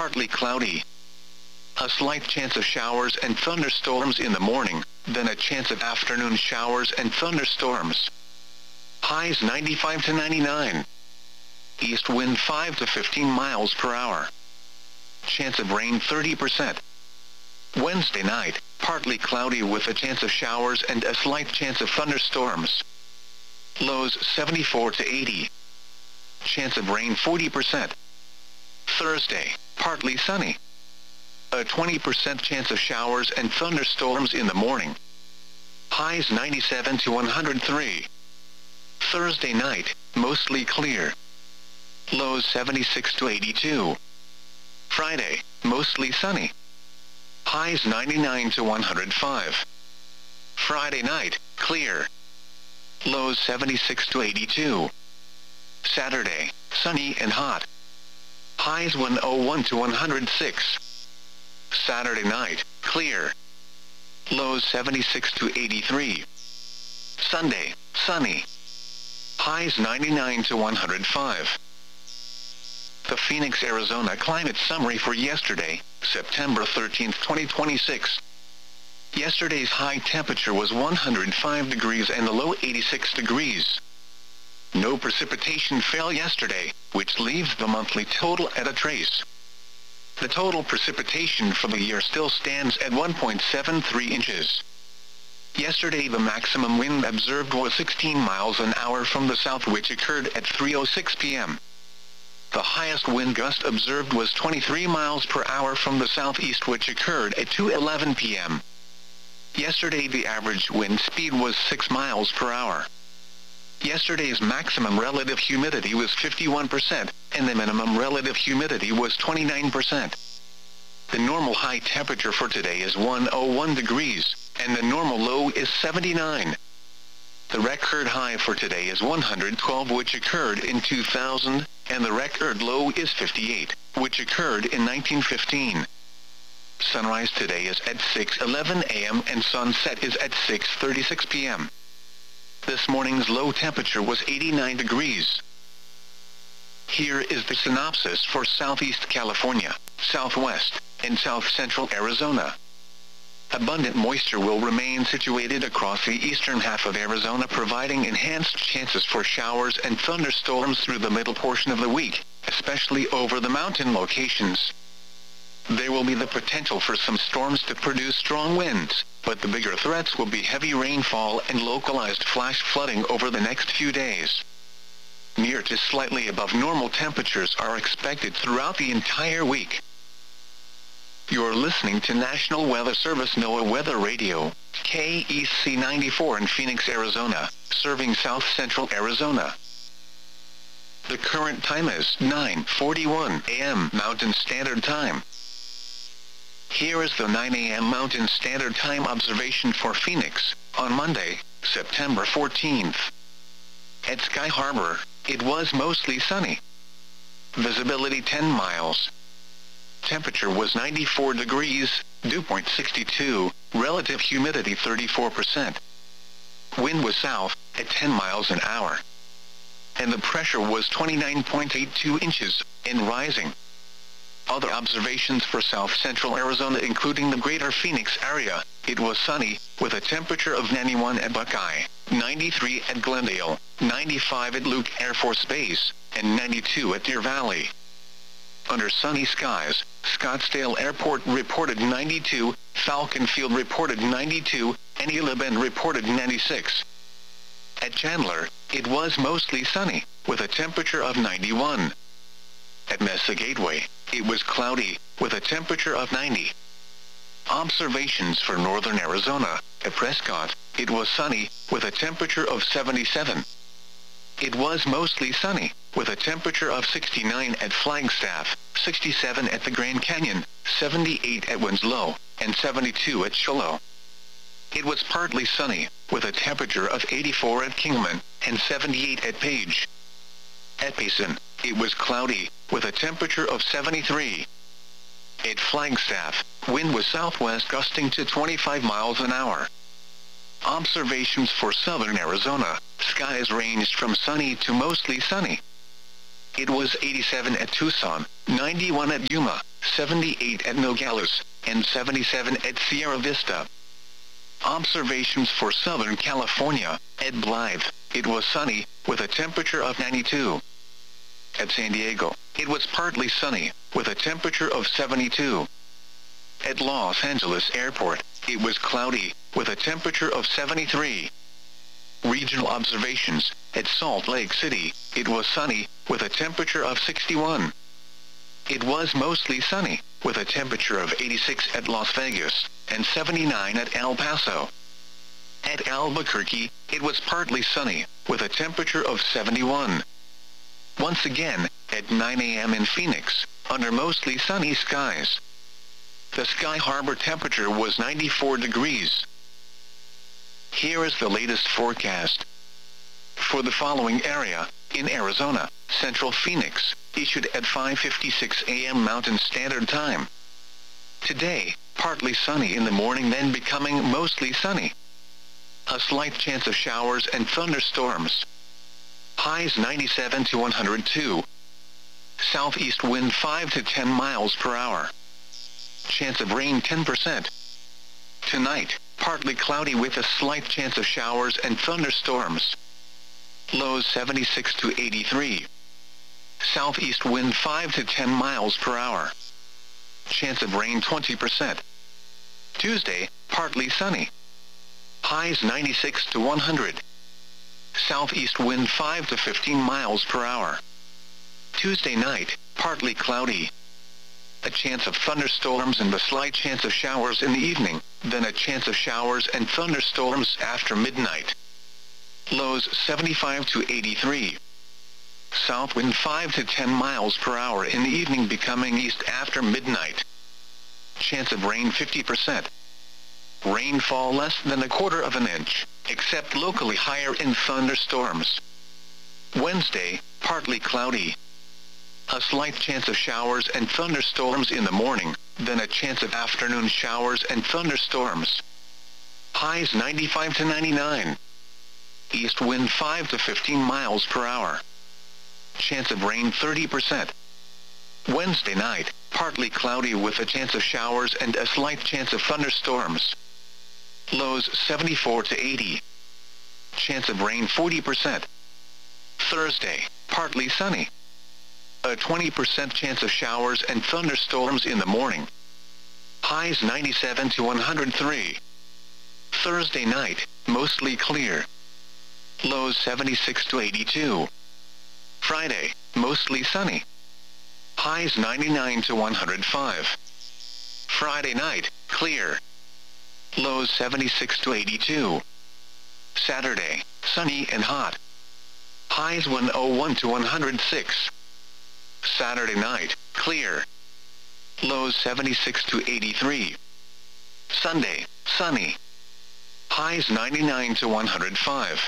partly cloudy. A slight chance of showers and thunderstorms in the morning, then a chance of afternoon showers and thunderstorms. Highs 95 to 99. East wind 5 to 15 miles per hour. Chance of rain 30%. Wednesday night, partly cloudy with a chance of showers and a slight chance of thunderstorms. Lows 74 to 80. Chance of rain 40%. Thursday, partly sunny. A 20% chance of showers and thunderstorms in the morning. Highs 97 to 103. Thursday night, mostly clear. Lows 76 to 82. Friday, mostly sunny. Highs 99 to 105. Friday night, clear. Lows 76 to 82. Saturday, sunny and hot. Highs 101 to 106. Saturday night, clear. Lows 76 to 83. Sunday, sunny. Highs 99 to 105. The Phoenix, Arizona climate summary for yesterday, September 13, 2026. Yesterday's high temperature was 105 degrees and the low 86 degrees. No precipitation fell yesterday, which leaves the monthly total at a trace. The total precipitation for the year still stands at 1.73 inches. Yesterday the maximum wind observed was 16 miles an hour from the south, which occurred at 3:06 p.m. The highest wind gust observed was 23 miles per hour from the southeast, which occurred at 2:11 p.m. Yesterday the average wind speed was 6 miles per hour. Yesterday's maximum relative humidity was 51%, and the minimum relative humidity was 29%. The normal high temperature for today is 101 degrees, and the normal low is 79. The record high for today is 112, which occurred in 2000, and the record low is 58, which occurred in 1915. Sunrise today is at 6:11 a.m. and sunset is at 6:36 p.m. This morning's low temperature was 89 degrees. Here is the synopsis for Southeast California, Southwest, and South Central Arizona. Abundant moisture will remain situated across the eastern half of Arizona, providing enhanced chances for showers and thunderstorms through the middle portion of the week, especially over the mountain locations. There will be the potential for some storms to produce strong winds, but the bigger threats will be heavy rainfall and localized flash flooding over the next few days. Near to slightly above normal temperatures are expected throughout the entire week. You're listening to National Weather Service NOAA Weather Radio, KEC 94 in Phoenix, Arizona, serving South Central Arizona. The current time is 9:41 a.m. Mountain Standard Time. Here is the 9 a.m. Mountain Standard Time observation for Phoenix, on Monday, September 14th. At Sky Harbor, it was mostly sunny. Visibility 10 miles. Temperature was 94 degrees, dew point 62, relative humidity 34%. Wind was south, at 10 miles an hour. And the pressure was 29.82 inches, and rising. Other observations for South Central Arizona, including the greater Phoenix area, it was sunny, with a temperature of 91 at Buckeye, 93 at Glendale, 95 at Luke Air Force Base, and 92 at Deer Valley. Under sunny skies, Scottsdale Airport reported 92, Falcon Field reported 92, and Gila Bend reported 96. At Chandler, it was mostly sunny, with a temperature of 91. At Mesa Gateway, it was cloudy, with a temperature of 90. Observations for northern Arizona. At Prescott, it was sunny, with a temperature of 77. It was mostly sunny, with a temperature of 69 at Flagstaff, 67 at the Grand Canyon, 78 at Winslow, and 72 at Shiloh. It was partly sunny, with a temperature of 84 at Kingman, and 78 at Page. At Payson, it was cloudy, with a temperature of 73. At Flagstaff, wind was southwest gusting to 25 miles an hour. Observations for southern Arizona. Skies ranged from sunny to mostly sunny. It was 87 at Tucson, 91 at Yuma, 78 at Nogales, and 77 at Sierra Vista. Observations for Southern California. At Blythe, it was sunny, with a temperature of 92. At San Diego, it was partly sunny, with a temperature of 72. At Los Angeles Airport, it was cloudy, with a temperature of 73. Regional observations. At Salt Lake City, it was sunny, with a temperature of 61. It was mostly sunny, with a temperature of 86 at Las Vegas, and 79 at El Paso. At Albuquerque, it was partly sunny, with a temperature of 71. Once again, at 9 a.m. in Phoenix, under mostly sunny skies. The Sky Harbor temperature was 94 degrees. Here is the latest forecast. For the following area, in Arizona, Central Phoenix, issued at 5:56 a.m. Mountain Standard Time. Today, partly sunny in the morning, then becoming mostly sunny. A slight chance of showers and thunderstorms. Highs 97 to 102. Southeast wind 5 to 10 miles per hour. Chance of rain 10%. Tonight, partly cloudy with a slight chance of showers and thunderstorms. Lows 76 to 83. Southeast wind 5 to 10 miles per hour. Chance of rain 20%. Tuesday, partly sunny. Highs 96 to 100. Southeast wind 5 to 15 miles per hour. Tuesday night, partly cloudy. A chance of thunderstorms and a slight chance of showers in the evening, then a chance of showers and thunderstorms after midnight. Lows 75 to 83. South wind 5 to 10 miles per hour in the evening, becoming east after midnight. Chance of rain 50%. Rainfall less than 1/4 inch, except locally higher in thunderstorms. Wednesday, partly cloudy. A slight chance of showers and thunderstorms in the morning, then a chance of afternoon showers and thunderstorms. Highs 95 to 99. East wind 5 to 15 miles per hour. Chance of rain 30%. Wednesday night, partly cloudy with a chance of showers and a slight chance of thunderstorms. Lows 74 to 80. Chance of rain 40%. Thursday, partly sunny. A 20% chance of showers and thunderstorms in the morning. Highs 97 to 103. Thursday night, mostly clear. Lows 76 to 82. Friday, mostly sunny. Highs 99 to 105. Friday night, clear. Lows 76 to 82. Saturday, sunny and hot. Highs 101 to 106. Saturday night, clear. Lows 76 to 83. Sunday, sunny. Highs 99 to 105.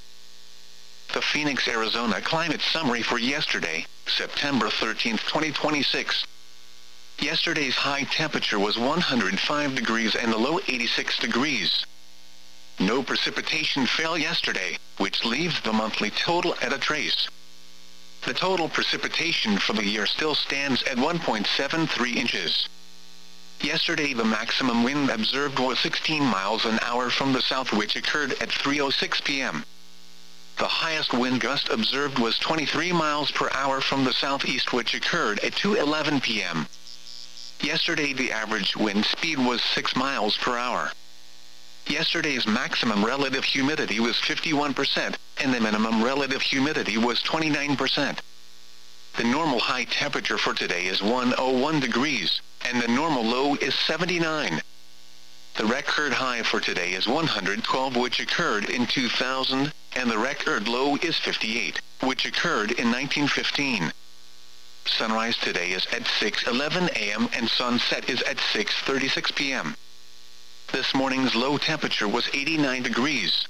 The Phoenix, Arizona climate summary for yesterday, September 13, 2026. Yesterday's high temperature was 105 degrees and the low 86 degrees. No precipitation fell yesterday, which leaves the monthly total at a trace. The total precipitation for the year still stands at 1.73 inches. Yesterday the maximum wind observed was 16 miles an hour from the south, which occurred at 3:06 p.m. The highest wind gust observed was 23 miles per hour from the southeast, which occurred at 2:11 p.m. Yesterday the average wind speed was 6 miles per hour. Yesterday's maximum relative humidity was 51%, and the minimum relative humidity was 29%. The normal high temperature for today is 101 degrees, and the normal low is 79. The record high for today is 112, which occurred in 2000, and the record low is 58, which occurred in 1915. Sunrise today is at 6:11 a.m. and sunset is at 6:36 p.m. This morning's low temperature was 89 degrees.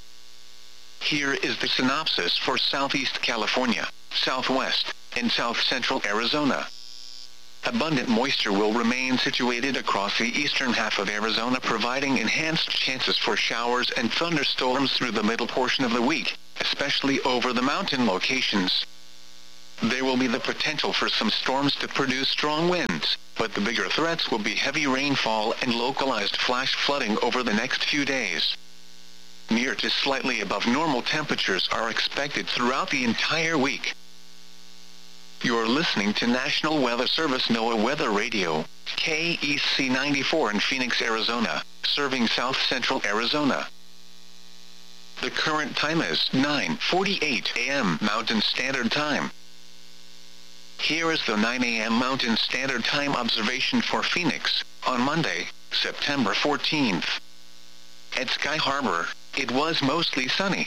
Here is the synopsis for Southeast California, Southwest, and South Central Arizona. Abundant moisture will remain situated across the eastern half of Arizona, providing enhanced chances for showers and thunderstorms through the middle portion of the week, especially over the mountain locations. There will be the potential for some storms to produce strong winds, but the bigger threats will be heavy rainfall and localized flash flooding over the next few days. Near to slightly above normal temperatures are expected throughout the entire week. You're listening to National Weather Service NOAA Weather Radio, KEC 94 in Phoenix, Arizona, serving south-central Arizona. The current time is 9:48 a.m. Mountain Standard Time. Here is the 9 a.m. Mountain Standard Time observation for Phoenix, on Monday, September 14th. At Sky Harbor, it was mostly sunny.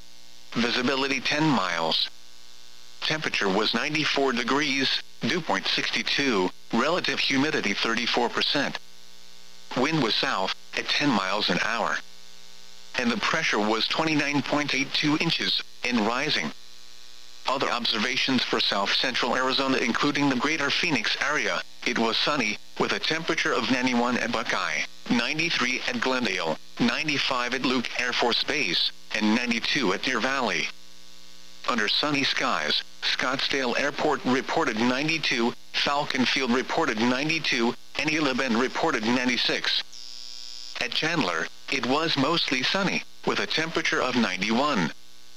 Visibility 10 miles. Temperature was 94 degrees, dew point 62, relative humidity 34%. Wind was south, at 10 miles an hour. And the pressure was 29.82 inches, and rising. Other observations for south-central Arizona including the greater Phoenix area, it was sunny, with a temperature of 91 at Buckeye, 93 at Glendale, 95 at Luke Air Force Base, and 92 at Deer Valley. Under sunny skies, Scottsdale Airport reported 92, Falcon Field reported 92, and Gila Bend reported 96. At Chandler, it was mostly sunny, with a temperature of 91.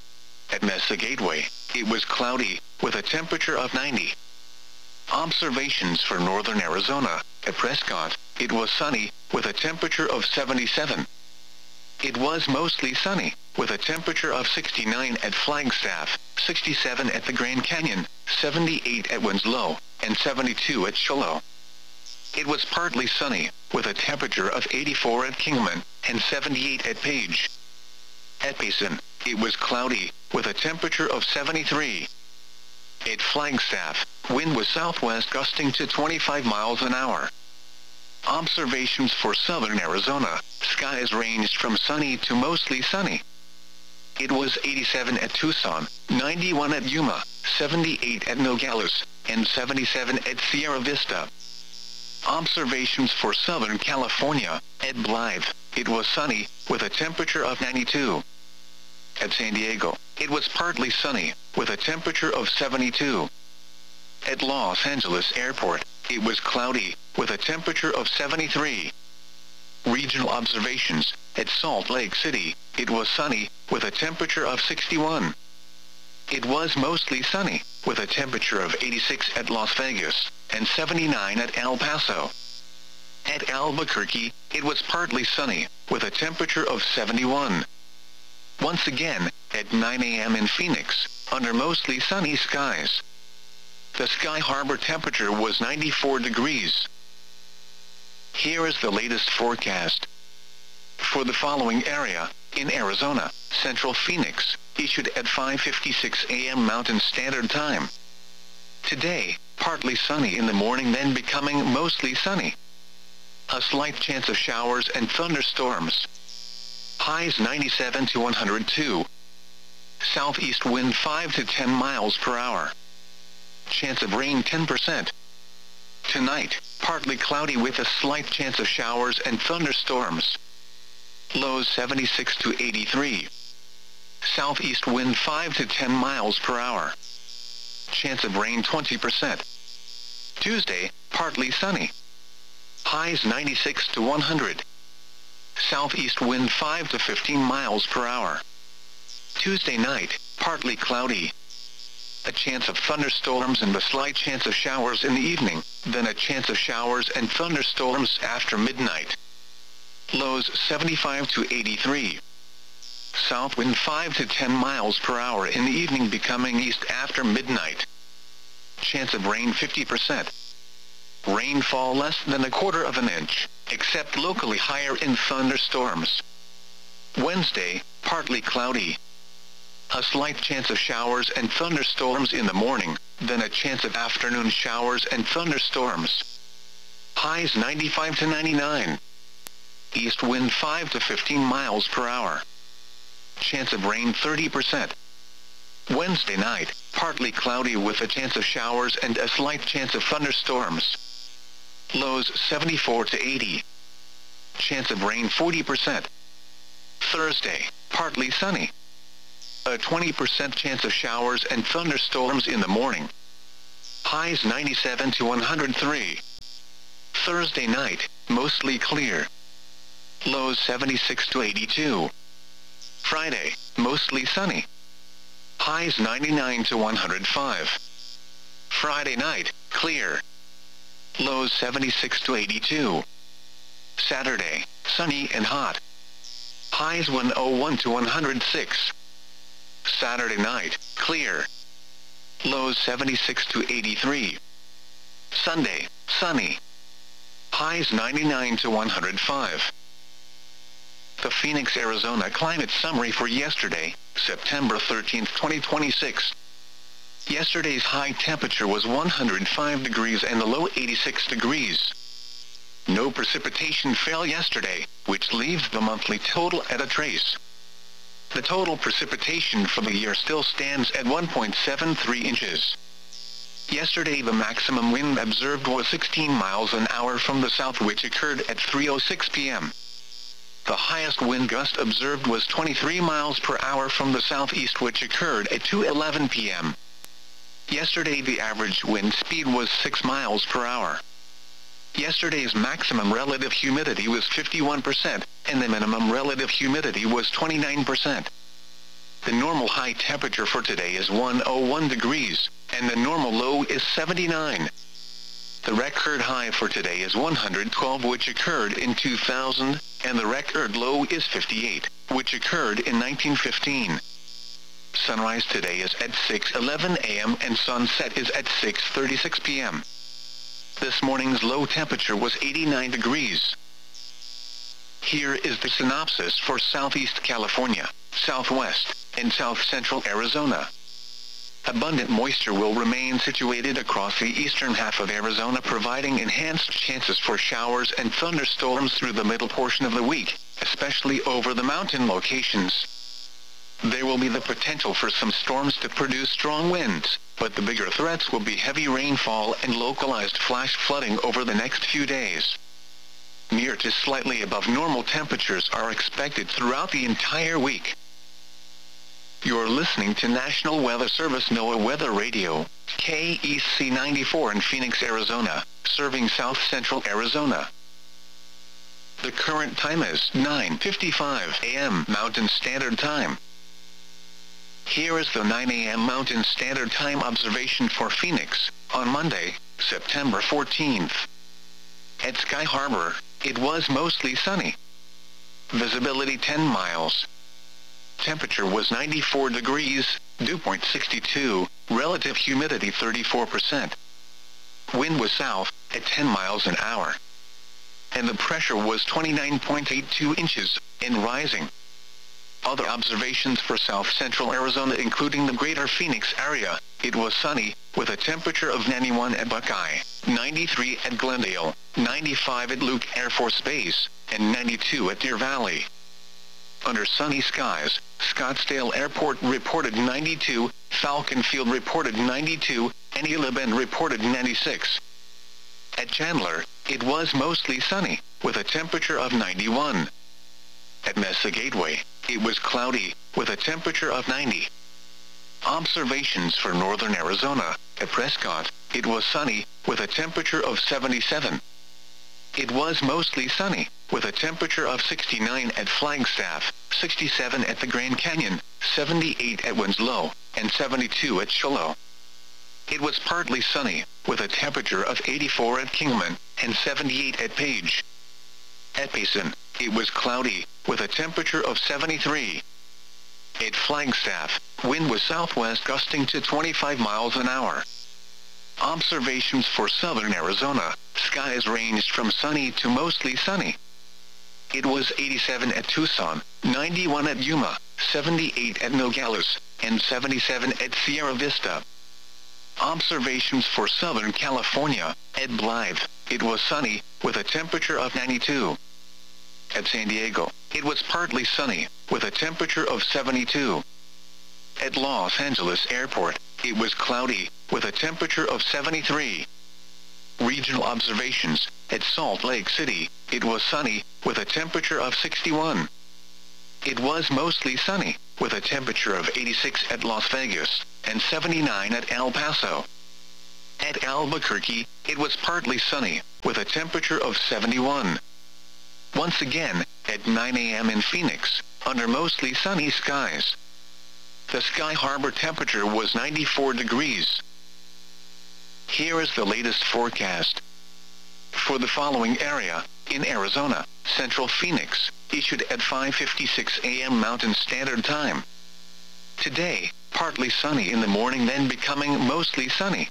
At Mesa Gateway, it was cloudy, with a temperature of 90. Observations for northern Arizona, at Prescott, it was sunny, with a temperature of 77. It was mostly sunny, with a temperature of 69 at Flagstaff, 67 at the Grand Canyon, 78 at Winslow, and 72 at Shiloh. It was partly sunny, with a temperature of 84 at Kingman, and 78 at Page. At Payson, it was cloudy, with a temperature of 73. At Flagstaff, wind was southwest gusting to 25 miles an hour. Observations for southern Arizona, skies ranged from sunny to mostly sunny. It was 87 at Tucson, 91 at Yuma, 78 at Nogales, and 77 at Sierra Vista. Observations for southern California, at Blythe, it was sunny, with a temperature of 92. At San Diego, it was partly sunny, with a temperature of 72. At Los Angeles Airport, it was cloudy, with a temperature of 73. Regional observations, at Salt Lake City, it was sunny, with a temperature of 61. It was mostly sunny, with a temperature of 86 at Las Vegas, and 79 at El Paso. At Albuquerque, it was partly sunny, with a temperature of 71. Once again, at 9 a.m. in Phoenix, under mostly sunny skies. The Sky Harbor temperature was 94 degrees. Here is the latest forecast. For the following area, in Arizona, Central Phoenix, issued at 5:56 a.m. Mountain Standard Time. Today, partly sunny in the morning then becoming mostly sunny. A slight chance of showers and thunderstorms. Highs 97 to 102. Southeast wind 5 to 10 miles per hour. Chance of rain 10%. Tonight, partly cloudy with a slight chance of showers and thunderstorms. Lows 76 to 83. Southeast wind 5 to 10 miles per hour. Chance of rain 20%. Tuesday, partly sunny. Highs 96 to 100. Southeast wind 5 to 15 miles per hour. Tuesday night, partly cloudy. A chance of thunderstorms and a slight chance of showers in the evening, then a chance of showers and thunderstorms after midnight. Lows 75 to 83. South wind 5 to 10 miles per hour in the evening becoming east after midnight. Chance of rain 50%. Rainfall less than 1/4 of an inch, except locally higher in thunderstorms. Wednesday, partly cloudy. A slight chance of showers and thunderstorms in the morning, then a chance of afternoon showers and thunderstorms. Highs 95 to 99. East wind 5 to 15 miles per hour. Chance of rain 30%. Wednesday night, partly cloudy with a chance of showers and a slight chance of thunderstorms. Lows 74 to 80. Chance of rain 40%. Thursday, partly sunny. A 20% chance of showers and thunderstorms in the morning, Highs 97 to 103. Thursday night, mostly clear. Lows 76 to 82. Friday, mostly sunny. Highs 99 to 105. Friday night, clear. Lows 76 to 82. Saturday, sunny and hot. Highs 101 to 106. Saturday night, clear. Lows 76 to 83. Sunday, sunny. Highs 99 to 105. The Phoenix, Arizona climate summary for yesterday, September 13, 2026. Yesterday's high temperature was 105 degrees and the low 86 degrees. No precipitation fell yesterday, which leaves the monthly total at a trace. The total precipitation for the year still stands at 1.73 inches. Yesterday the maximum wind observed was 16 miles an hour from the south, which occurred at 3:06 p.m. The highest wind gust observed was 23 miles per hour from the southeast, which occurred at 2:11 p.m. Yesterday the average wind speed was 6 miles per hour. Yesterday's maximum relative humidity was 51%, and the minimum relative humidity was 29%. The normal high temperature for today is 101 degrees, and the normal low is 79. The record high for today is 112, which occurred in 2000, and the record low is 58, which occurred in 1915. Sunrise today is at 6:11 a.m. and sunset is at 6:36 p.m. This morning's low temperature was 89 degrees. Here is the synopsis for Southeast California, Southwest, and South Central Arizona. Abundant moisture will remain situated across the eastern half of Arizona, providing enhanced chances for showers and thunderstorms through the middle portion of the week, especially over the mountain locations. There will be the potential for some storms to produce strong winds, but the bigger threats will be heavy rainfall and localized flash flooding over the next few days. Near to slightly above normal temperatures are expected throughout the entire week. You're listening to National Weather Service NOAA Weather Radio, KEC 94 in Phoenix, Arizona, serving South Central Arizona. The current time is 9:55 a.m. Mountain Standard Time. Here is the 9 a.m. Mountain Standard Time observation for Phoenix, on Monday, September 14th. At Sky Harbor, it was mostly sunny. Visibility 10 miles. Temperature was 94 degrees, dew point 62, relative humidity 34%. Wind was south, at 10 miles an hour. And the pressure was 29.82 inches, and rising. Other observations for South Central Arizona, including the greater Phoenix area, it was sunny, with a temperature of 91 at Buckeye, 93 at Glendale, 95 at Luke Air Force Base, and 92 at Deer Valley. Under sunny skies, Scottsdale Airport reported 92, Falcon Field reported 92, and Gila Bend reported 96. At Chandler, it was mostly sunny, with a temperature of 91. At Mesa Gateway, it was cloudy, with a temperature of 90. Observations for northern Arizona, at Prescott, it was sunny, with a temperature of 77. It was mostly sunny, with a temperature of 69 at Flagstaff, 67 at the Grand Canyon, 78 at Winslow, and 72 at Shiloh. It was partly sunny, with a temperature of 84 at Kingman, and 78 at Page. At Payson, it was cloudy, with a temperature of 73. At Flagstaff, wind was southwest gusting to 25 miles an hour. Observations for southern Arizona, skies ranged from sunny to mostly sunny. It was 87 at Tucson, 91 at Yuma, 78 at Nogales, and 77 at Sierra Vista. Observations for Southern California, at Blythe, it was sunny, with a temperature of 92. At San Diego, it was partly sunny, with a temperature of 72. At Los Angeles Airport, it was cloudy, with a temperature of 73. Regional observations, at Salt Lake City, it was sunny, with a temperature of 61. It was mostly sunny, with a temperature of 86 at Las Vegas, and 79 at El Paso. At Albuquerque, it was partly sunny, with a temperature of 71. Once again, at 9 a.m. in Phoenix, under mostly sunny skies. The Sky Harbor temperature was 94 degrees. Here is the latest forecast. For the following area, in Arizona, Central Phoenix, issued at 5:56 a.m. Mountain Standard Time. Today, partly sunny in the morning, then becoming mostly sunny.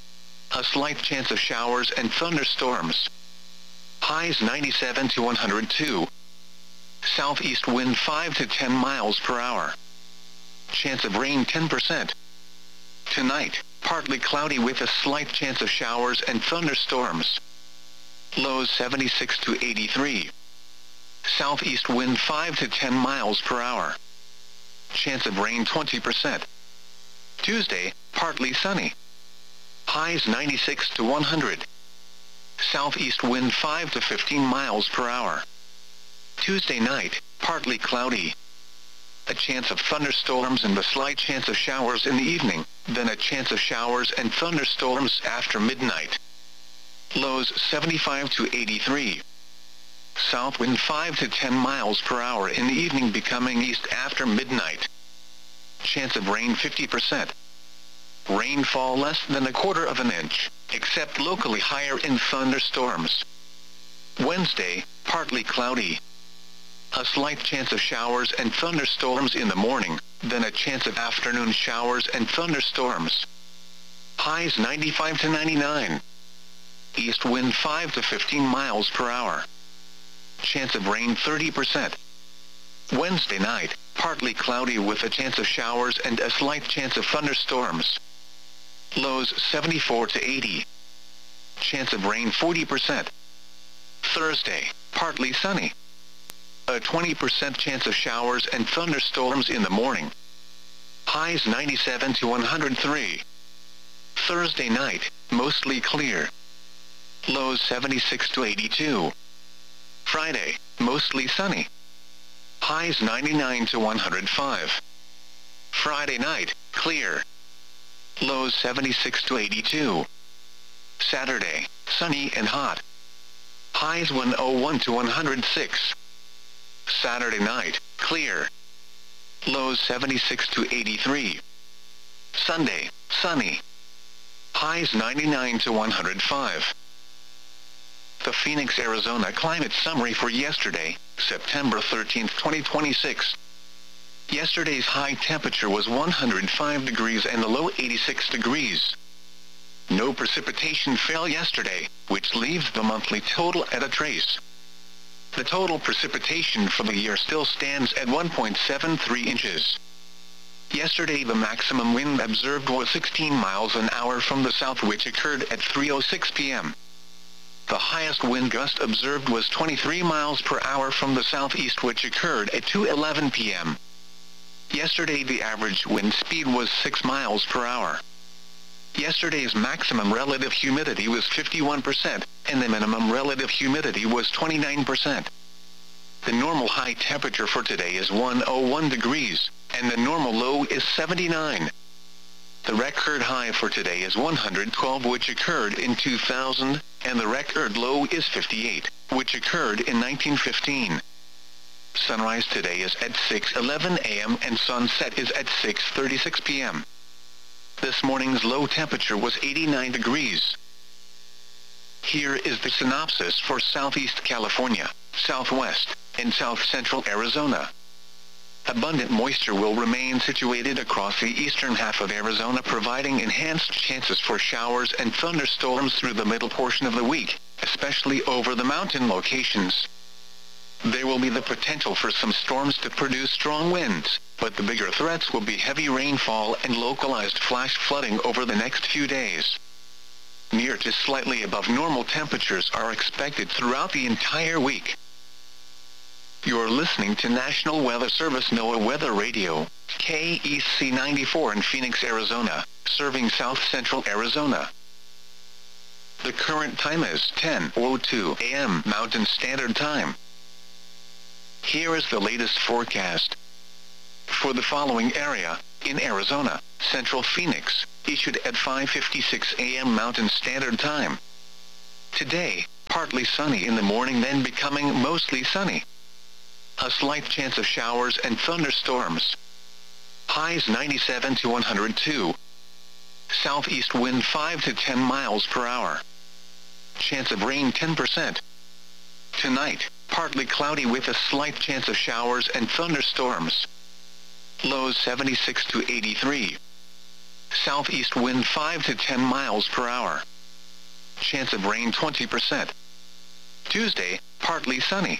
A slight chance of showers and thunderstorms. Highs 97 to 102. Southeast wind 5 to 10 miles per hour. Chance of rain 10%. Tonight, partly cloudy with a slight chance of showers and thunderstorms. Lows 76 to 83. Southeast wind 5 to 10 miles per hour. Chance of rain 20%. Tuesday, partly sunny. Highs 96 to 100. Southeast wind 5 to 15 miles per hour. Tuesday night, partly cloudy. A chance of thunderstorms and a slight chance of showers in the evening, then a chance of showers and thunderstorms after midnight. Lows 75 to 83. South wind 5 to 10 miles per hour in the evening, becoming east after midnight. Chance of rain 50%. Rainfall less than 1/4 of an inch, except locally higher in thunderstorms. Wednesday, partly cloudy. A slight chance of showers and thunderstorms in the morning, then a chance of afternoon showers and thunderstorms. Highs 95 to 99. East wind 5 to 15 miles per hour. Chance of rain 30%. Wednesday night, partly cloudy with a chance of showers and a slight chance of thunderstorms. Lows 74 to 80. Chance of rain 40%. Thursday, partly sunny. A 20% chance of showers and thunderstorms in the morning. Highs 97 to 103. Thursday night, mostly clear. Lows 76 to 82. Friday, mostly sunny. Highs 99 to 105. Friday night, clear. Lows 76 to 82. Saturday, sunny and hot. Highs 101 to 106. Saturday night, clear. Lows 76 to 83. Sunday, sunny. Highs 99 to 105. The Phoenix, Arizona climate summary for yesterday, September 13, 2026. Yesterday's high temperature was 105 degrees and the low 86 degrees. No precipitation fell yesterday, which leaves the monthly total at a trace. The total precipitation for the year still stands at 1.73 inches. Yesterday the maximum wind observed was 16 miles an hour from the south, which occurred at 3:06 p.m. The highest wind gust observed was 23 miles per hour from the southeast, which occurred at 2:11 p.m. Yesterday the average wind speed was 6 miles per hour. Yesterday's maximum relative humidity was 51%, and the minimum relative humidity was 29%. The normal high temperature for today is 101 degrees, and the normal low is 79. The record high for today is 112, which occurred in 2000, and the record low is 58, which occurred in 1915. Sunrise today is at 6:11 a.m. and sunset is at 6:36 p.m. This morning's low temperature was 89 degrees. Here is the synopsis for Southeast California, Southwest, and South Central Arizona. Abundant moisture will remain situated across the eastern half of Arizona, providing enhanced chances for showers and thunderstorms through the middle portion of the week, especially over the mountain locations. There will be the potential for some storms to produce strong winds, but the bigger threats will be heavy rainfall and localized flash flooding over the next few days. Near to slightly above normal temperatures are expected throughout the entire week. You're listening to National Weather Service NOAA Weather Radio, KEC 94 in Phoenix, Arizona, serving South Central Arizona. The current time is 10:02 a.m. Mountain Standard Time. Here is the latest forecast. For the following area, in Arizona, Central Phoenix, issued at 5:56 a.m. Mountain Standard Time. Today, partly sunny in the morning then becoming mostly sunny. A slight chance of showers and thunderstorms. Highs 97 to 102. Southeast wind 5 to 10 miles per hour. Chance of rain 10%. Tonight, partly cloudy with a slight chance of showers and thunderstorms. Lows 76 to 83. Southeast wind 5 to 10 miles per hour. Chance of rain 20%. Tuesday, partly sunny.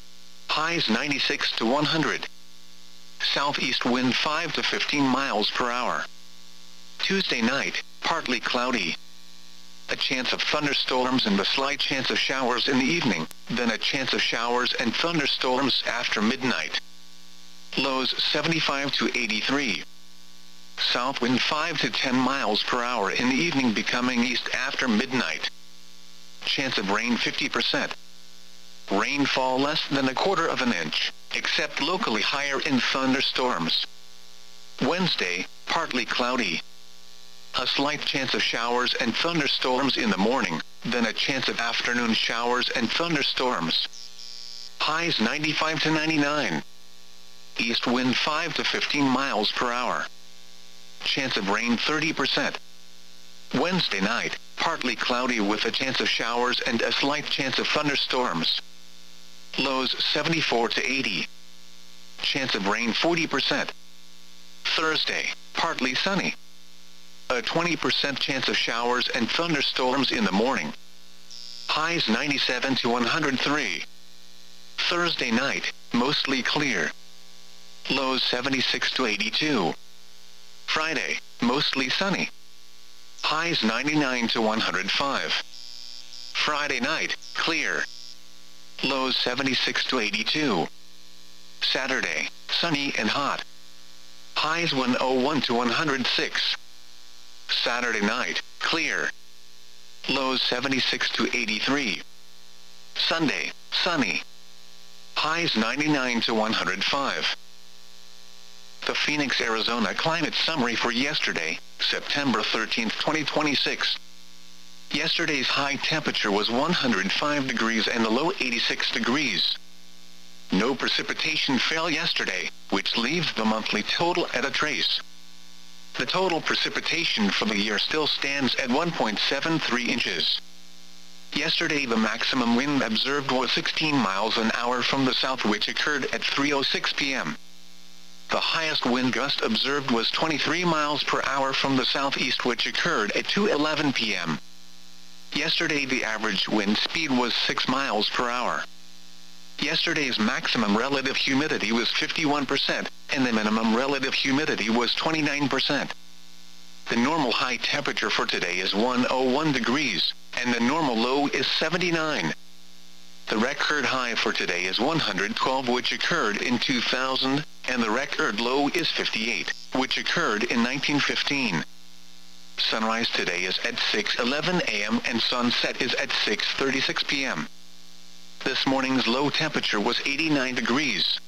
Highs 96 to 100. Southeast wind 5 to 15 miles per hour. Tuesday night, partly cloudy. A chance of thunderstorms and a slight chance of showers in the evening, then a chance of showers and thunderstorms after midnight. Lows 75 to 83. South wind 5 to 10 miles per hour in the evening becoming east after midnight. Chance of rain 50%. Rainfall less than 1/4 inch, except locally higher in thunderstorms. Wednesday, partly cloudy. A slight chance of showers and thunderstorms in the morning, then a chance of afternoon showers and thunderstorms. Highs 95 to 99. East wind 5 to 15 miles per hour. Chance of rain 30%. Wednesday night, partly cloudy with a chance of showers and a slight chance of thunderstorms. Lows 74 to 80. Chance of rain 40%. Thursday, partly sunny. A 20% chance of showers and thunderstorms in the morning. Highs 97 to 103. Thursday night, mostly clear. Lows 76 to 82. Friday, mostly sunny. Highs 99 to 105. Friday night, clear. Lows 76 to 82. Saturday, sunny and hot. Highs 101 to 106. Saturday night, clear. Lows 76 to 83. Sunday, sunny. Highs 99 to 105. The Phoenix, Arizona climate summary for yesterday, September 13, 2026. Yesterday's high temperature was 105 degrees and the low 86 degrees. No precipitation fell yesterday, which leaves the monthly total at a trace. The total precipitation for the year still stands at 1.73 inches. Yesterday the maximum wind observed was 16 miles an hour from the south, which occurred at 3:06 p.m. The highest wind gust observed was 23 miles per hour from the southeast, which occurred at 2:11 p.m. Yesterday the average wind speed was 6 miles per hour. Yesterday's maximum relative humidity was 51%, and the minimum relative humidity was 29%. The normal high temperature for today is 101 degrees, and the normal low is 79. The record high for today is 112, which occurred in 2000, and the record low is 58, which occurred in 1915. Sunrise today is at 6:11 a.m. and sunset is at 6:36 p.m. This morning's low temperature was 89 degrees.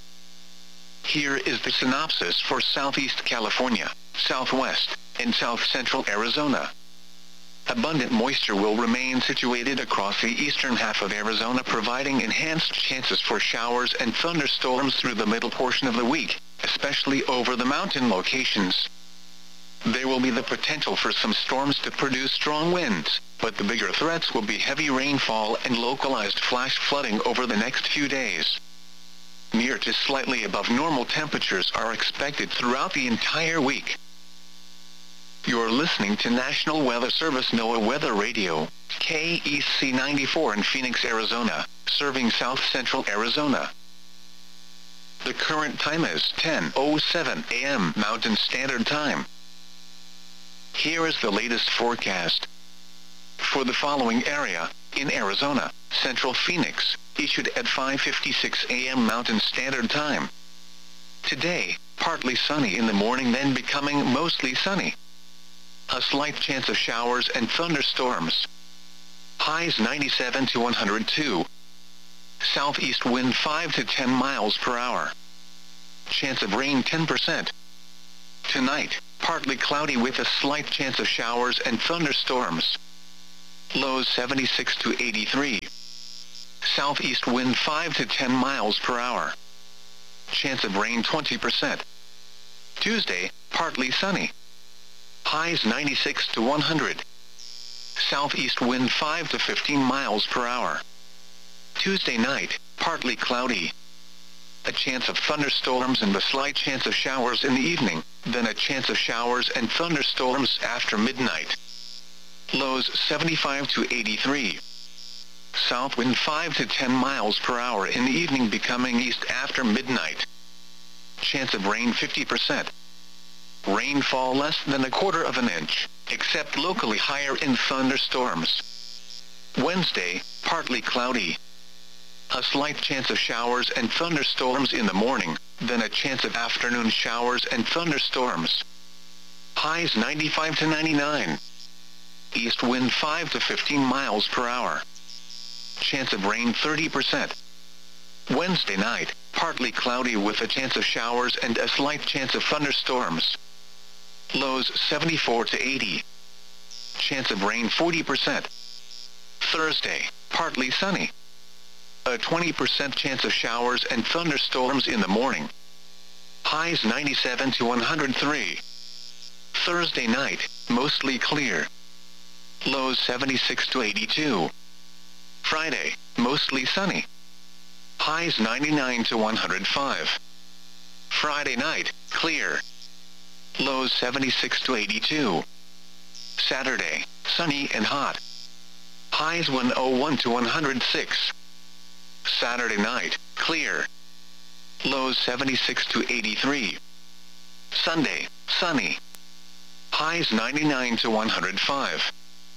Here is the synopsis for Southeast California, Southwest, and South Central Arizona. Abundant moisture will remain situated across the eastern half of Arizona, providing enhanced chances for showers and thunderstorms through the middle portion of the week, especially over the mountain locations. There will be the potential for some storms to produce strong winds, but the bigger threats will be heavy rainfall and localized flash flooding over the next few days. Near to slightly above normal temperatures are expected throughout the entire week. You're listening to National Weather Service NOAA Weather Radio, KEC 94 in Phoenix, Arizona, serving South Central Arizona. The current time is 10:07 a.m. Mountain Standard Time. Here is the latest forecast. For the following area, in Arizona, Central Phoenix, issued at 5:56 a.m. Mountain Standard Time. Today, partly sunny in the morning then becoming mostly sunny. A slight chance of showers and thunderstorms. Highs 97 to 102. Southeast wind 5 to 10 miles per hour. Chance of rain 10%. Tonight, partly cloudy with a slight chance of showers and thunderstorms. Lows 76 to 83. Southeast wind 5 to 10 miles per hour. Chance of rain 20%. Tuesday, partly sunny. Highs 96 to 100. Southeast wind 5 to 15 miles per hour. Tuesday night, partly cloudy. A chance of thunderstorms and a slight chance of showers in the evening, then a chance of showers and thunderstorms after midnight. Lows 75 to 83. South wind 5 to 10 miles per hour in the evening, becoming east after midnight. Chance of rain 50%. Rainfall less than a quarter of an inch, except locally higher in thunderstorms. Wednesday, partly cloudy. A slight chance of showers and thunderstorms in the morning, then a chance of afternoon showers and thunderstorms. Highs 95 to 99. East wind 5 to 15 miles per hour. Chance of rain 30%. Wednesday night, partly cloudy with a chance of showers and a slight chance of thunderstorms. Lows 74 to 80. Chance of rain 40%. Thursday, partly sunny. A 20% chance of showers and thunderstorms in the morning. Highs 97 to 103. Thursday night, mostly clear. Lows 76 to 82. Friday, mostly sunny. Highs 99 to 105. Friday night, clear. Lows 76 to 82. Saturday, sunny and hot. Highs 101 to 106. Saturday night, clear. Lows 76 to 83. Sunday, sunny. Highs 99 to 105.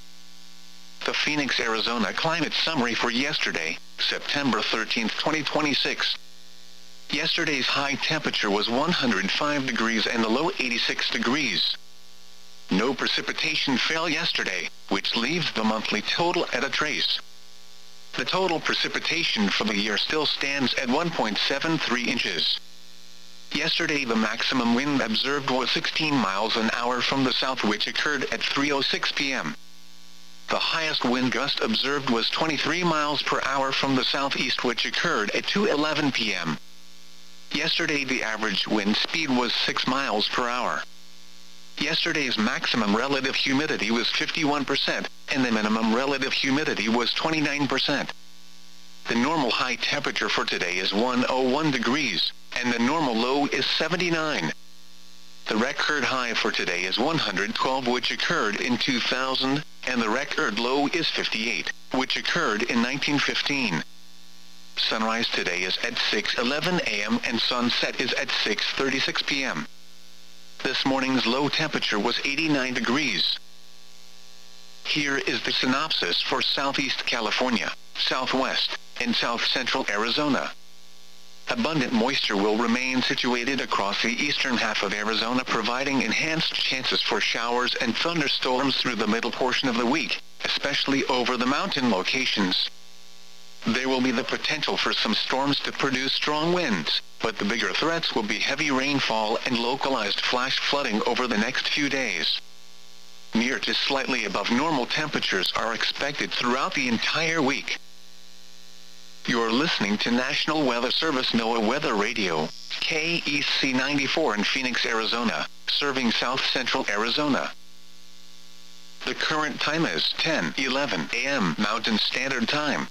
The Phoenix, Arizona climate summary for yesterday, September 13, 2026. Yesterday's high temperature was 105 degrees and the low 86 degrees. No precipitation fell yesterday, which leaves the monthly total at a trace. The total precipitation for the year still stands at 1.73 inches. Yesterday the maximum wind observed was 16 miles an hour from the south, which occurred at 3:06 p.m. The highest wind gust observed was 23 miles per hour from the southeast, which occurred at 2:11 p.m. Yesterday the average wind speed was 6 miles per hour. Yesterday's maximum relative humidity was 51%, and the minimum relative humidity was 29%. The normal high temperature for today is 101 degrees, and the normal low is 79. The record high for today is 112, which occurred in 2000, and the record low is 58, which occurred in 1915. Sunrise today is at 6:11 a.m. and sunset is at 6:36 p.m. This morning's low temperature was 89 degrees. Here is the synopsis for Southeast California, Southwest, and South Central Arizona. Abundant moisture will remain situated across the eastern half of Arizona, providing enhanced chances for showers and thunderstorms through the middle portion of the week, especially over the mountain locations. There will be the potential for some storms to produce strong winds, but the bigger threats will be heavy rainfall and localized flash flooding over the next few days. Near to slightly above normal temperatures are expected throughout the entire week. You're listening to National Weather Service NOAA Weather Radio, KEC 94 in Phoenix, Arizona, serving South Central Arizona. The current time is 10:11 a.m. Mountain Standard Time.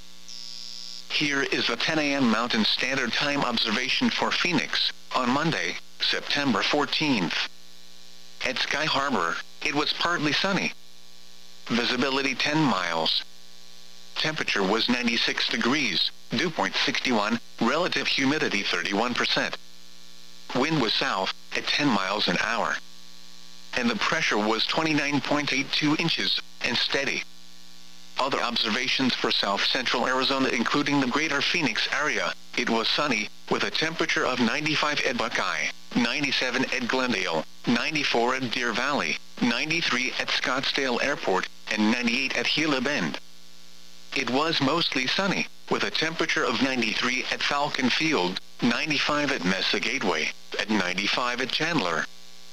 Here is the 10 a.m. Mountain Standard Time observation for Phoenix, on Monday, September 14th. At Sky Harbor, it was partly sunny. Visibility 10 miles. Temperature was 96 degrees, dew point 61, relative humidity 31%. Wind was south, at 10 miles an hour. And the pressure was 29.82 inches, and steady. Other observations for South Central Arizona, including the greater Phoenix area, it was sunny, with a temperature of 95 at Buckeye, 97 at Glendale, 94 at Deer Valley, 93 at Scottsdale Airport, and 98 at Gila Bend. It was mostly sunny, with a temperature of 93 at Falcon Field, 95 at Mesa Gateway, at 95 at Chandler.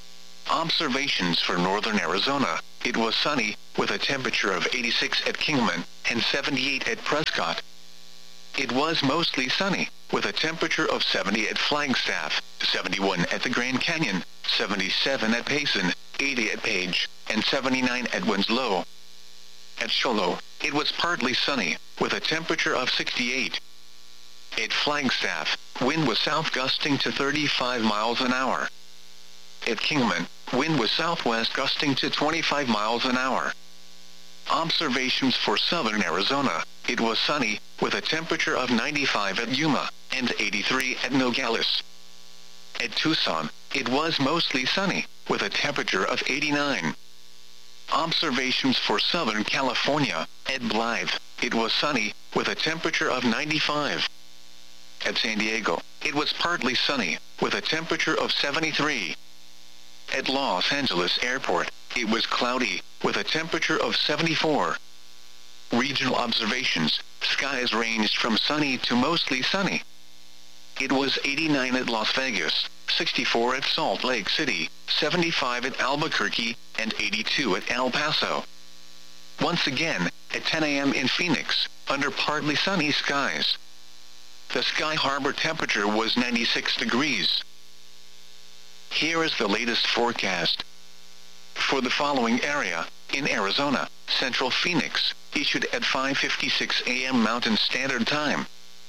Observations for northern Arizona. It was sunny, with a temperature of 86 at Kingman, and 78 at Prescott. It was mostly sunny, with a temperature of 70 at Flagstaff, 71 at the Grand Canyon, 77 at Payson, 80 at Page, and 79 at Winslow. At Show Low, it was partly sunny, with a temperature of 68. At Flagstaff, wind was south gusting to 35 miles an hour. At Kingman, wind was southwest gusting to 25 miles an hour. Observations for southern Arizona. It was sunny, with a temperature of 95 at Yuma, and 83 at Nogales. At Tucson, it was mostly sunny, with a temperature of 89. Observations for southern California. At Blythe, it was sunny, with a temperature of 95. At San Diego, it was partly sunny, with a temperature of 73. At Los Angeles Airport, it was cloudy, with a temperature of 74. Regional observations. Skies ranged from sunny to mostly sunny. It was 89 at Las Vegas, 64 at Salt Lake City, 75 at Albuquerque, and 82 at El Paso. Once again, at 10 a.m. in Phoenix, under partly sunny skies. The Sky Harbor temperature was 96 degrees. Here is the latest forecast. For the following area, in Arizona, Central Phoenix, issued at 5:56 a.m. Mountain Standard Time.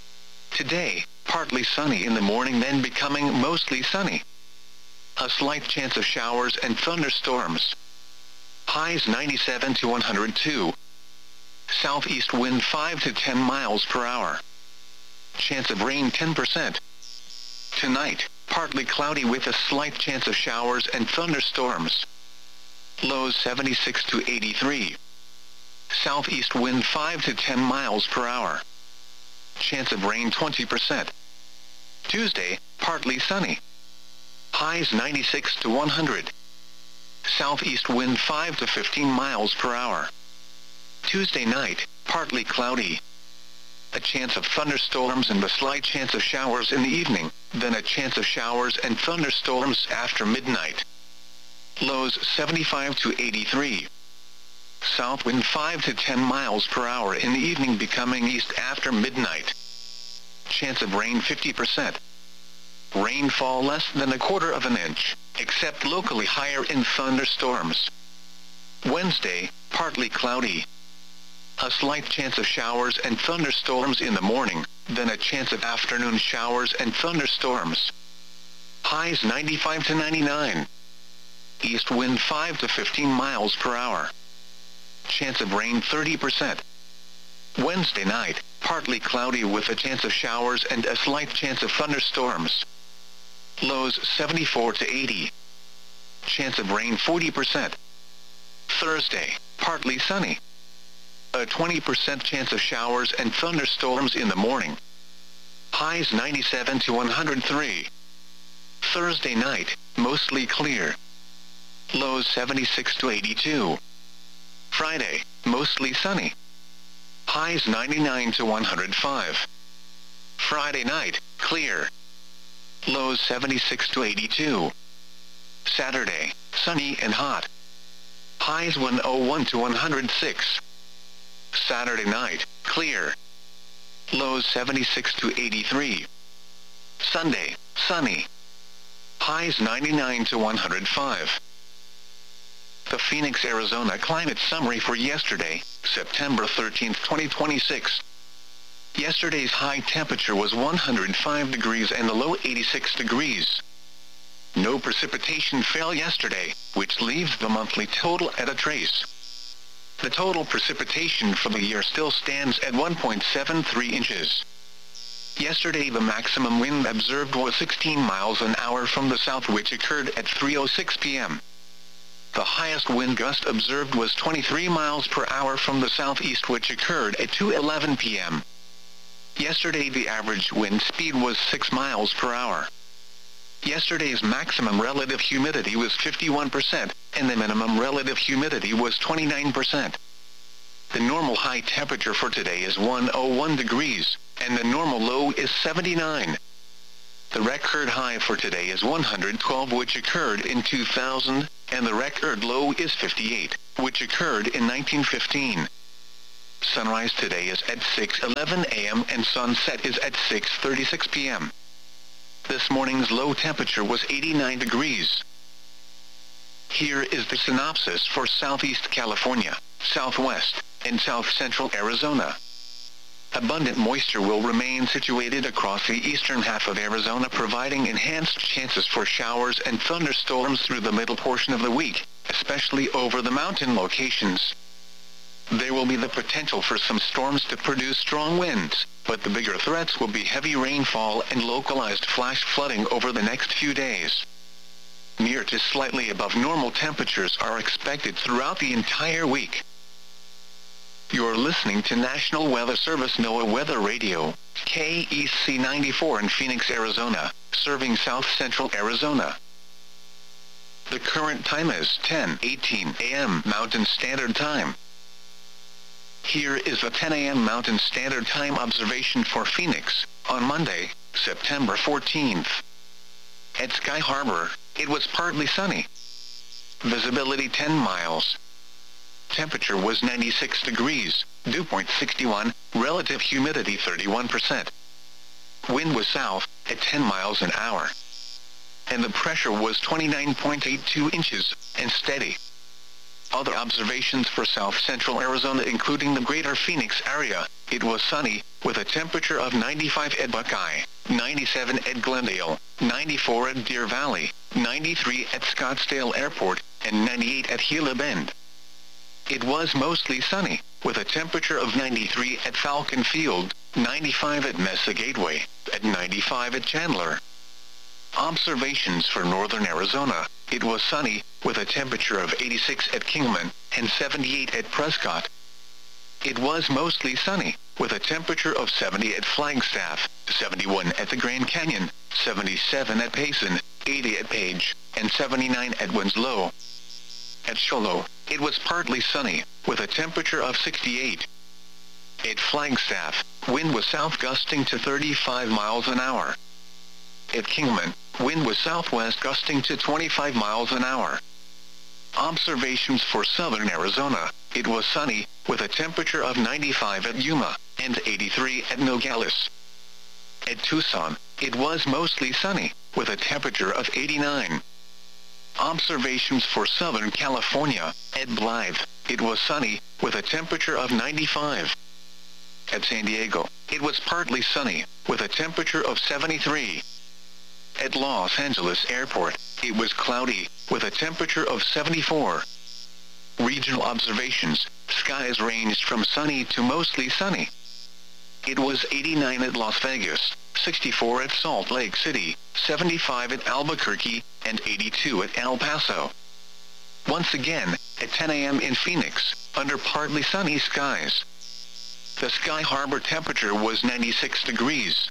Today, partly sunny in the morning, then becoming mostly sunny. A slight chance of showers and thunderstorms. Highs 97 to 102. Southeast wind 5 to 10 miles per hour. Chance of rain 10%. Tonight, partly cloudy with a slight chance of showers and thunderstorms. Lows 76 to 83. Southeast wind 5 to 10 miles per hour. Chance of rain 20%. Tuesday, partly sunny. Highs 96 to 100. Southeast wind 5 to 15 miles per hour. Tuesday night, partly cloudy. A chance of thunderstorms and a slight chance of showers in the evening, then a chance of showers and thunderstorms after midnight. Lows 75 to 83. South wind 5 to 10 miles per hour in the evening, becoming east after midnight. Chance of rain 50%. Rainfall less than 1/4 of an inch, except locally higher in thunderstorms. Wednesday, partly cloudy. A slight chance of showers and thunderstorms in the morning, then a chance of afternoon showers and thunderstorms. Highs 95 to 99. East wind 5 to 15 miles per hour. Chance of rain 30%. Wednesday night, partly cloudy with a chance of showers and a slight chance of thunderstorms. Lows 74 to 80. Chance of rain 40%. Thursday, partly sunny. A 20% chance of showers and thunderstorms in the morning. Highs 97 to 103. Thursday night, mostly clear. Lows 76 to 82. Friday, mostly sunny. Highs 99 to 105. Friday night, clear. Lows 76 to 82. Saturday, sunny and hot. Highs 101 to 106. Saturday night, clear. Lows 76 to 83. Sunday, sunny. Highs 99 to 105. The Phoenix, Arizona climate summary for yesterday, September 13, 2026. Yesterday's high temperature was 105 degrees and the low 86 degrees. No precipitation fell yesterday, which leaves the monthly total at a trace. The total precipitation for the year still stands at 1.73 inches. Yesterday the maximum wind observed was 16 miles an hour from the south, which occurred at 3:06 p.m. The highest wind gust observed was 23 miles per hour from the southeast, which occurred at 2:11 p.m. Yesterday the average wind speed was 6 miles per hour. Yesterday's maximum relative humidity was 51%, and the minimum relative humidity was 29%. The normal high temperature for today is 101 degrees, and the normal low is 79. The record high for today is 112, which occurred in 2000, and the record low is 58, which occurred in 1915. Sunrise today is at 6:11 a.m. and sunset is at 6:36 p.m. This morning's low temperature was 89 degrees. Here is the synopsis for Southeast California, Southwest, and South Central Arizona. Abundant moisture will remain situated across the eastern half of Arizona, providing enhanced chances for showers and thunderstorms through the middle portion of the week, especially over the mountain locations. There will be the potential for some storms to produce strong winds, but the bigger threats will be heavy rainfall and localized flash flooding over the next few days. Near to slightly above normal temperatures are expected throughout the entire week. You're listening to National Weather Service NOAA Weather Radio, KEC 94 in Phoenix, Arizona, serving South Central Arizona. The current time is 10:18 a.m. Mountain Standard Time. Here is the 10 a.m. Mountain Standard Time observation for Phoenix, on Monday, September 14th. At Sky Harbor, it was partly sunny. Visibility 10 miles. Temperature was 96 degrees, dew point 61, relative humidity 31%. Wind was south, at 10 miles an hour. And the pressure was 29.82 inches, and steady. Other observations for South Central Arizona, including the greater Phoenix area, it was sunny, with a temperature of 95 at Buckeye, 97 at Glendale, 94 at Deer Valley, 93 at Scottsdale Airport, and 98 at Gila Bend. It was mostly sunny, with a temperature of 93 at Falcon Field, 95 at Mesa Gateway, at 95 at Chandler. Observations for northern Arizona, it was sunny, with a temperature of 86 at Kingman, and 78 at Prescott. It was mostly sunny, with a temperature of 70 at Flagstaff, 71 at the Grand Canyon, 77 at Payson, 80 at Page, and 79 at Winslow. At Show Low, it was partly sunny, with a temperature of 68. At Flagstaff, wind was south gusting to 35 miles an hour. At Kingman, wind was southwest gusting to 25 miles an hour. Observations for southern Arizona, it was sunny, with a temperature of 95 at Yuma, and 83 at Nogales. At Tucson, it was mostly sunny, with a temperature of 89. Observations for Southern California, at Blythe, it was sunny, with a temperature of 95. At San Diego, it was partly sunny, with a temperature of 73. At Los Angeles Airport, it was cloudy, with a temperature of 74. Regional observations, skies ranged from sunny to mostly sunny. It was 89 at Las Vegas, 64 at Salt Lake City, 75 at Albuquerque, and 82 at El Paso. Once again, at 10 a.m. in Phoenix, under partly sunny skies. The Sky Harbor temperature was 96 degrees.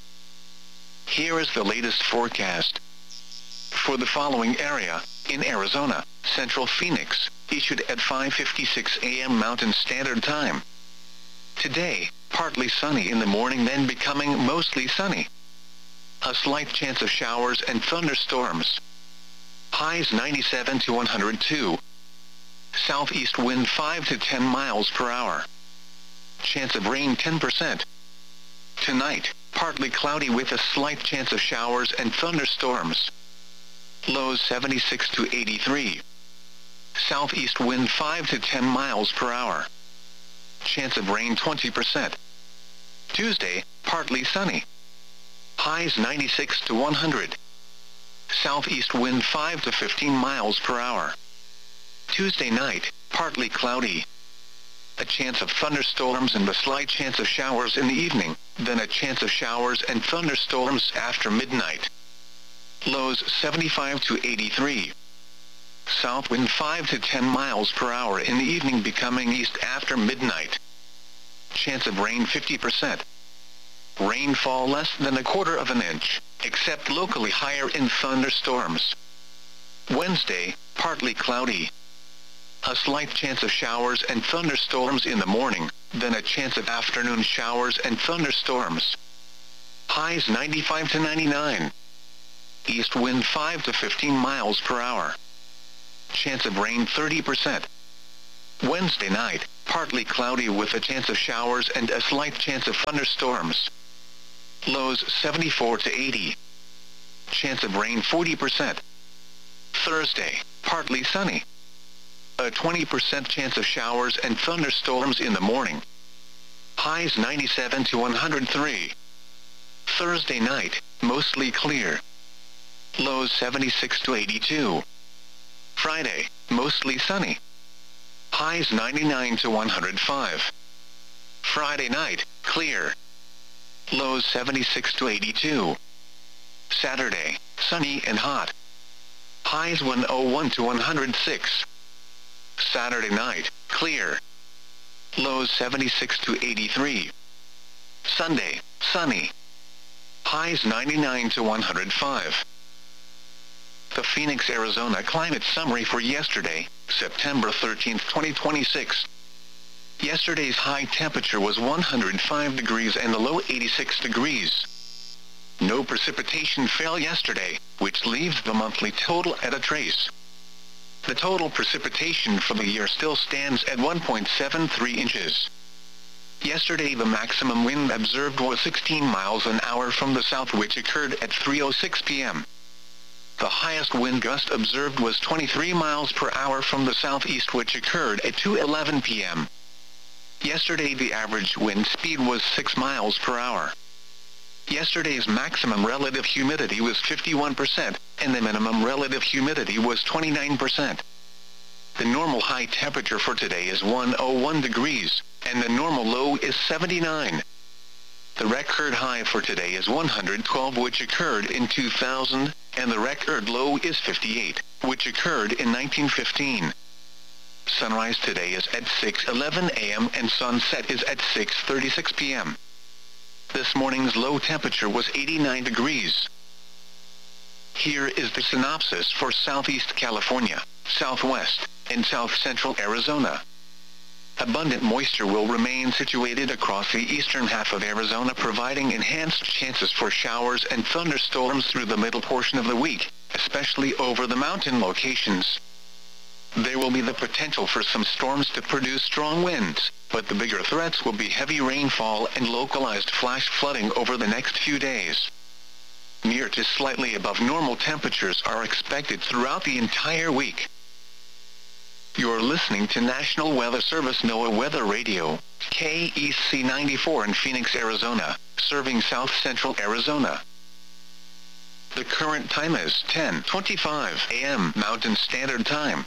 Here is the latest forecast. For the following area, in Arizona, Central Phoenix, issued at 5:56 a.m. Mountain Standard Time. Today, partly sunny in the morning, then becoming mostly sunny. A slight chance of showers and thunderstorms. Highs 97 to 102. Southeast wind 5 to 10 miles per hour. Chance of rain 10%. Tonight, partly cloudy with a slight chance of showers and thunderstorms. Lows 76 to 83. Southeast wind 5 to 10 miles per hour. Chance of rain 20%. Tuesday, partly sunny. Highs 96 to 100. Southeast wind 5 to 15 miles per hour. Tuesday night, partly cloudy. A chance of thunderstorms and a slight chance of showers in the evening, then a chance of showers and thunderstorms after midnight. Lows 75 to 83. South wind 5 to 10 miles per hour in the evening, becoming east after midnight. Chance of rain 50%. Rainfall less than a quarter of an inch, except locally higher in thunderstorms. Wednesday, partly cloudy. A slight chance of showers and thunderstorms in the morning, then a chance of afternoon showers and thunderstorms. Highs 95 to 99. East wind 5 to 15 miles per hour. Chance of rain 30%. Wednesday night, partly cloudy with a chance of showers and a slight chance of thunderstorms. Lows 74 to 80. Chance of rain 40%. Thursday, partly sunny. A 20% chance of showers and thunderstorms in the morning. Highs 97 to 103. Thursday night, mostly clear. Lows 76 to 82. Friday, mostly sunny. Highs 99 to 105. Friday night, clear. Lows 76 to 82. Saturday, sunny and hot. Highs 101 to 106. Saturday night, clear. Lows 76 to 83. Sunday, sunny. Highs 99 to 105. The Phoenix, Arizona climate summary for yesterday, September 13, 2026. Yesterday's high temperature was 105 degrees and the low 86 degrees. No precipitation fell yesterday, which leaves the monthly total at a trace. The total precipitation for the year still stands at 1.73 inches. Yesterday the maximum wind observed was 16 miles an hour from the south, which occurred at 3:06 p.m. The highest wind gust observed was 23 miles per hour from the southeast, which occurred at 2:11 p.m. Yesterday the average wind speed was 6 miles per hour. Yesterday's maximum relative humidity was 51%, and the minimum relative humidity was 29%. The normal high temperature for today is 101 degrees, and the normal low is 79. The record high for today is 112, which occurred in 2000, and the record low is 58, which occurred in 1915. Sunrise today is at 6:11 a.m. and sunset is at 6:36 p.m. This morning's low temperature was 89 degrees. Here is the synopsis for Southeast California, Southwest, and South Central Arizona. Abundant moisture will remain situated across the eastern half of Arizona, providing enhanced chances for showers and thunderstorms through the middle portion of the week, especially over the mountain locations. There will be the potential for some storms to produce strong winds, but the bigger threats will be heavy rainfall and localized flash flooding over the next few days. Near to slightly above normal temperatures are expected throughout the entire week. You're listening to National Weather Service NOAA Weather Radio, KEC 94 in Phoenix, Arizona, serving South Central Arizona. The current time is 10:25 a.m. Mountain Standard Time.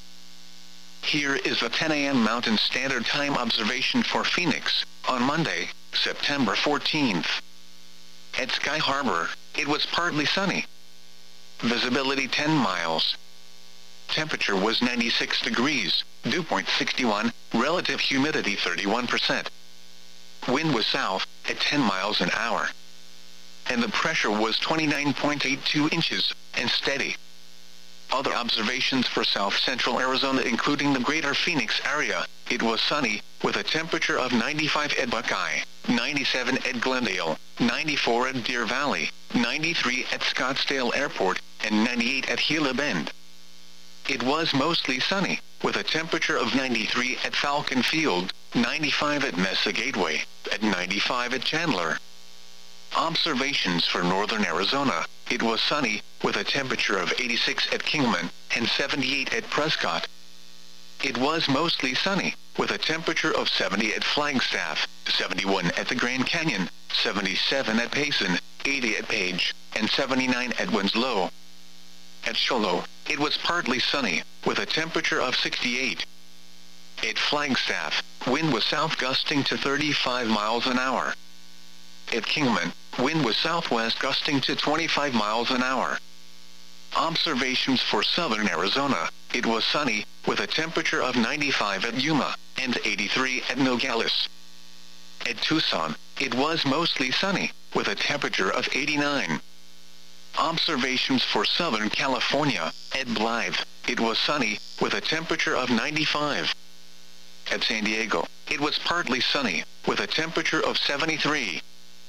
Here is the 10 a.m. Mountain Standard Time observation for Phoenix, on Monday, September 14th. At Sky Harbor, it was partly sunny. Visibility 10 miles. Temperature was 96 degrees, dew point 61, relative humidity 31%. Wind was south, at 10 miles an hour. And the pressure was 29.82 inches, and steady. Other observations for South Central Arizona, including the greater Phoenix area, it was sunny, with a temperature of 95 at Buckeye, 97 at Glendale, 94 at Deer Valley, 93 at Scottsdale Airport, and 98 at Gila Bend. It was mostly sunny, with a temperature of 93 at Falcon Field, 95 at Mesa Gateway, at 95 at Chandler. Observations for northern Arizona, it was sunny, with a temperature of 86 at Kingman, and 78 at Prescott. It was mostly sunny, with a temperature of 70 at Flagstaff, 71 at the Grand Canyon, 77 at Payson, 80 at Page, and 79 at Winslow. At Show Low, it was partly sunny, with a temperature of 68. At Flagstaff, wind was south gusting to 35 miles an hour. At Kingman, wind was southwest gusting to 25 miles an hour. Observations for southern Arizona, it was sunny, with a temperature of 95 at Yuma, and 83 at Nogales. At Tucson, it was mostly sunny, with a temperature of 89. Observations for Southern California, at Blythe, it was sunny, with a temperature of 95. At San Diego, it was partly sunny, with a temperature of 73.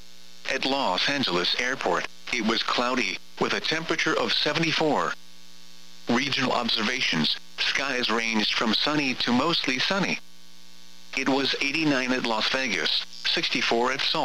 At Los Angeles Airport, it was cloudy, with a temperature of 74. Regional observations, skies ranged from sunny to mostly sunny. It was 89 at Las Vegas, 64 at Salt